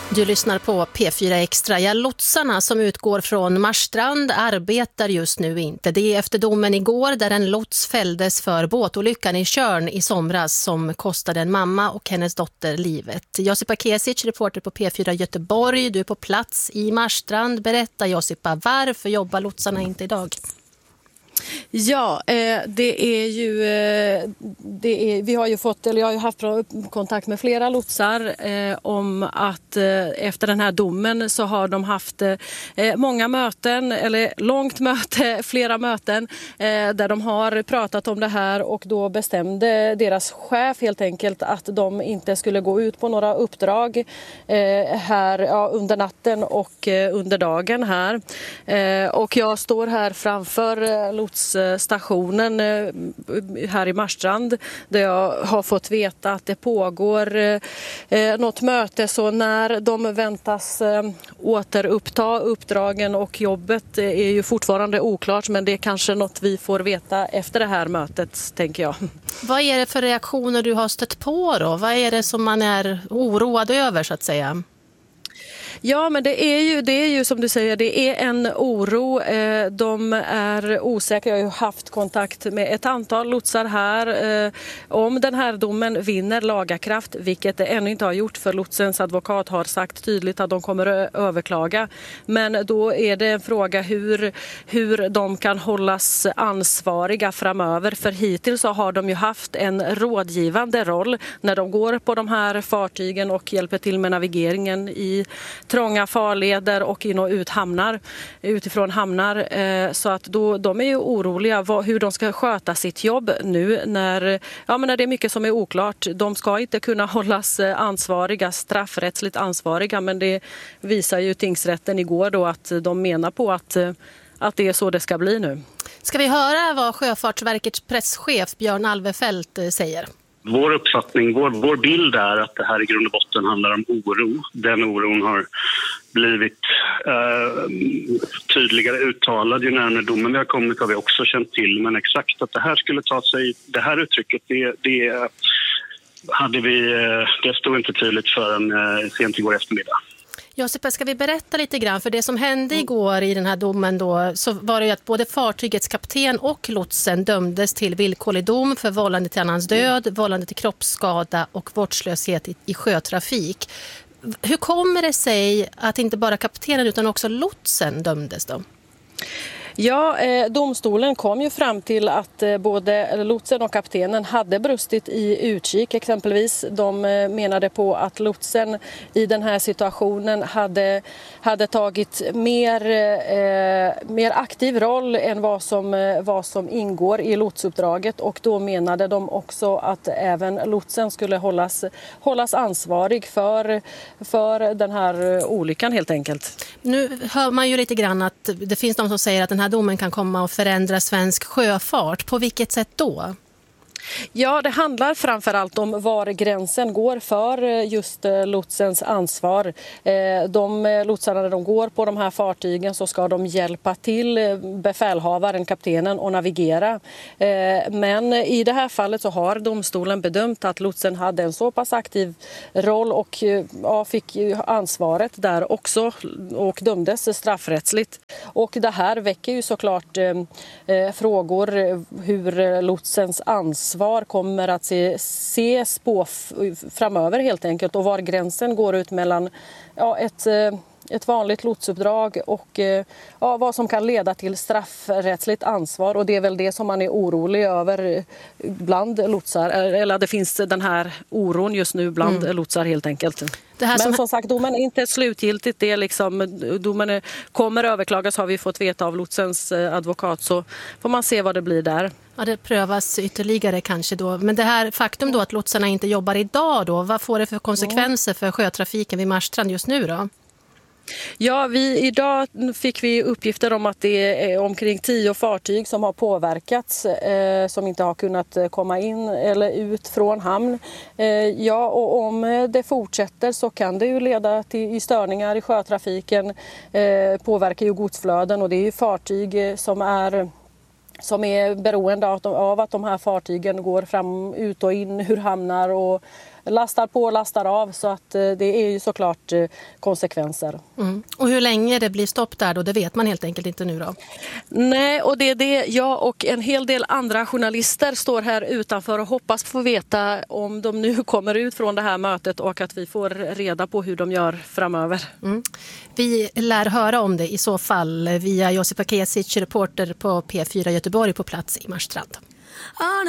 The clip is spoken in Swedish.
Du lyssnar på P4 Extra. Ja, lotsarna som utgår från Marstrand arbetar just nu inte. Det är efter domen igår där en lots fälldes för båtolyckan i Tjörn i somras som kostade en mamma och hennes dotter livet. Josipa Kesic, reporter på P4 Göteborg. Du är på plats i Marstrand. Berätta Josipa, varför jobbar lotsarna inte idag? Ja, vi har ju fått, eller jag har ju haft kontakt med flera lotsar om att efter den här domen så har de haft många möten, eller långt möte, flera möten där de har pratat om det här, och då bestämde deras chef helt enkelt att de inte skulle gå ut på några uppdrag här under natten och under dagen här. Och jag står här framför lotsstationen här i Marstrand där jag har fått veta att det pågår något möte, så när de väntas återuppta uppdragen och jobbet är ju fortfarande oklart, men det är kanske något vi får veta efter det här mötet, tänker jag. Vad är det för reaktioner du har stött på då? Vad är det som man är oroad över så att säga? Ja, men det är ju som du säger, det är en oro. De är osäkra. Jag har ju haft kontakt med ett antal lotsar här om den här domen vinner lagakraft, vilket det ännu inte har gjort, för lotsens advokat har sagt tydligt att de kommer att överklaga. Men då är det en fråga hur de kan hållas ansvariga framöver, för hittills så har de ju haft en rådgivande roll när de går på de här fartygen och hjälper till med navigeringen i trånga farleder och in och ut hamnar, utifrån hamnar. Så att de är ju oroliga hur de ska sköta sitt jobb nu när det är mycket som är oklart. De ska inte kunna hållas ansvariga, straffrättsligt ansvariga, men det visar ju tingsrätten igår då att de menar på att det är så det ska bli nu. Ska vi höra vad Sjöfartsverkets presschef Björn Alvefelt säger? Vår uppfattning, vår bild är att det här i grund och botten handlar om oro. Den oron har blivit tydligare uttalad ju närmare domen vi har kommit, har vi också känt till. Men exakt att det här skulle ta sig, det här uttrycket, det stod inte tydligt förrän sent igår eftermiddag. Josipa, ska vi berätta lite grann, för det som hände igår i den här domen då, så var det ju att både fartygets kapten och lotsen dömdes till villkorlig dom för vållande till annans död, vållande till kroppsskada och vårdslöshet i sjötrafik. Hur kommer det sig att inte bara kaptenen utan också lotsen dömdes då? Ja, domstolen kom ju fram till att både lotsen och kaptenen hade brustit i utkik exempelvis. De menade på att lotsen i den här situationen hade tagit mer aktiv roll än vad som ingår i lotsuppdraget, och då menade de också att även lotsen skulle hållas ansvarig för den här olyckan helt enkelt. Nu hör man ju lite grann att det finns de som säger att den här domen kan komma att förändra svensk sjöfart. På vilket sätt då? Ja, det handlar framförallt om var gränsen går för just lotsens ansvar. De lotsarna, när de går på de här fartygen, så ska de hjälpa till befälhavaren, kaptenen, att navigera. Men i det här fallet så har domstolen bedömt att lotsen hade en så pass aktiv roll och fick ansvaret där också och dömdes straffrättsligt. Och det här väcker ju såklart frågor hur lotsens ansvar kommer att ses på framöver helt enkelt, och var gränsen går ut mellan ett vanligt lotsuppdrag och vad som kan leda till straffrättsligt ansvar. Och det är väl det som man är orolig över bland lotsar, eller det finns den här oron just nu bland lotsar helt enkelt. Men som sagt, domen är inte slutgiltigt. Det är domen kommer överklagas, har vi fått veta av lotsens advokat, så får man se vad det blir där. Ja, det prövas ytterligare kanske då. Men det här faktum då att lotsarna inte jobbar idag då, vad får det för konsekvenser för sjötrafiken vid Marstrand just nu då? Ja, idag fick vi uppgifter om att det är omkring 10 fartyg som har påverkats, som inte har kunnat komma in eller ut från hamn. Och om det fortsätter så kan det ju leda till störningar i sjötrafiken, påverkar ju godsflöden, och det är ju fartyg som är beroende av att de här fartygen går fram, ut och in ur hamnar och lastar på och lastar av, så att det är ju såklart konsekvenser. Och hur länge det blir stopp där då, det vet man helt enkelt inte nu då? Nej, och det är det jag och en hel del andra journalister står här utanför och hoppas få veta om de nu kommer ut från det här mötet och att vi får reda på hur de gör framöver. Vi lär höra om det i så fall via Josipa Kesic, reporter på P4 Göteborg på plats i Marstrand.